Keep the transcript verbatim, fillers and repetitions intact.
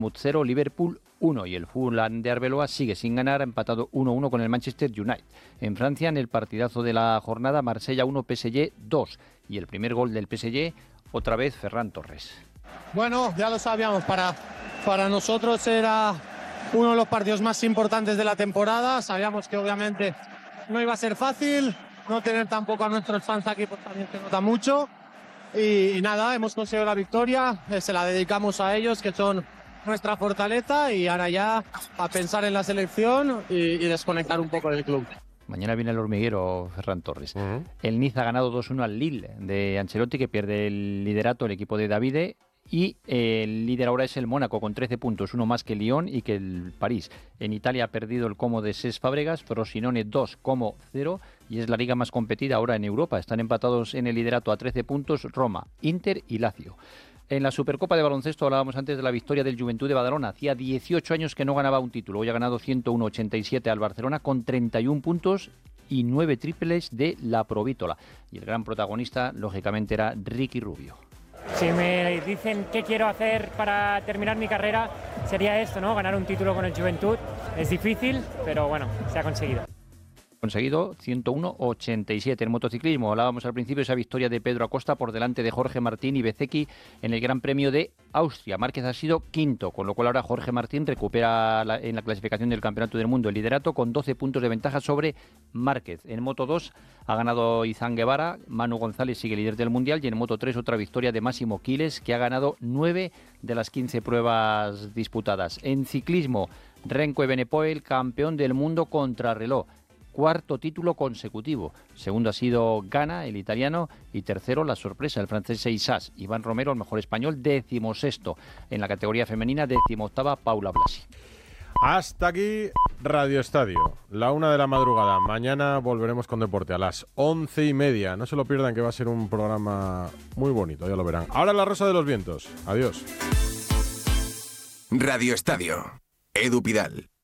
cero, Liverpool uno, y el Fulham de Arbeloa sigue sin ganar, empatado uno uno con el Manchester United. En Francia, en el partidazo de la jornada, Marsella uno, P S G dos, y el primer gol del P S G, otra vez Ferran Torres. Bueno, ya lo sabíamos, para, para nosotros era uno de los partidos más importantes de la temporada. Sabíamos que obviamente no iba a ser fácil, no tener tampoco a nuestros fans aquí pues también se nota mucho. Y, y nada, hemos conseguido la victoria, eh, se la dedicamos a ellos, que son nuestra fortaleza, y ahora ya a pensar en la selección y, y desconectar un poco del club. Mañana viene el hormiguero, Ferran Torres. Uh-huh. El Niza ha ganado dos uno al Lille de Ancelotti, que pierde el liderato, el equipo de Davide. Y el líder ahora es el Mónaco con trece puntos, uno más que el Lyon y que el París. En Italia ha perdido el Como de Cesc Fábregas, Frosinone dos, Como cero, y es la liga más competida ahora en Europa. Están empatados en el liderato a trece puntos Roma, Inter y Lazio. En la Supercopa de baloncesto hablábamos antes de la victoria del Juventud de Badalona. Hacía dieciocho años que no ganaba un título. Hoy ha ganado ciento uno a ochenta y siete al Barcelona con treinta y un puntos y nueve triples de la Provítola. Y el gran protagonista, lógicamente, era Ricky Rubio. Si me dicen qué quiero hacer para terminar mi carrera, sería esto, ¿no? Ganar un título con el Juventud. Es difícil, pero bueno, se ha conseguido. Conseguido ciento uno a ochenta y siete. En motociclismo hablábamos al principio de esa victoria de Pedro Acosta por delante de Jorge Martín y Bezzecchi en el Gran Premio de Austria. Márquez ha sido quinto, con lo cual ahora Jorge Martín recupera la, en la clasificación del Campeonato del Mundo el liderato con doce puntos de ventaja sobre Márquez. En Moto dos ha ganado Izán Guevara, Manu González sigue líder del Mundial, y en Moto tres otra victoria de Máximo Quiles, que ha ganado nueve de las quince pruebas disputadas. En ciclismo, Renko Evenepoel, campeón del mundo contrarreloj. Cuarto título consecutivo. Segundo ha sido Gana, el italiano, y tercero, la sorpresa, el francés Seissas. Iván Romero, el mejor español, decimosexto. En la categoría femenina, decimoctava, Paula Blasi. Hasta aquí Radio Estadio, la una de la madrugada. Mañana volveremos con deporte a las once y media. No se lo pierdan, que va a ser un programa muy bonito, ya lo verán. Ahora La Rosa de los Vientos. Adiós. Radio Estadio. Edu Pidal.